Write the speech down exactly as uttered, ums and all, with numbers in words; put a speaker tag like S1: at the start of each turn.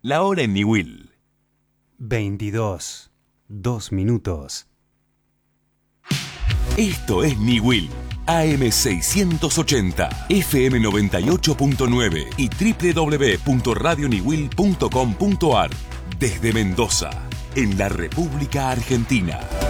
S1: La hora en Niwil.
S2: veintidós, dos minutos.
S1: Esto es Niwil, A M seiscientos ochenta, F M noventa y ocho punto nueve y doble u doble u doble u punto radio niwil punto com punto a r. Desde Mendoza, en la República Argentina.